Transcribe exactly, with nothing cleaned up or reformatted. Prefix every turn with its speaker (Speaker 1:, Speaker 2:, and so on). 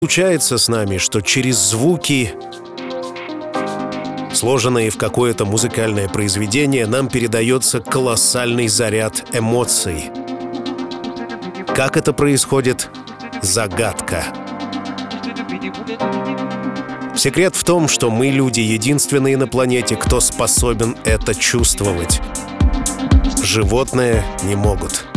Speaker 1: Случается с нами, что через звуки, сложенные в какое-то музыкальное произведение, нам передается колоссальный заряд эмоций. Как это происходит? Загадка. Секрет в том, что мы, люди, единственные на планете, кто способен это чувствовать. Животные не могут.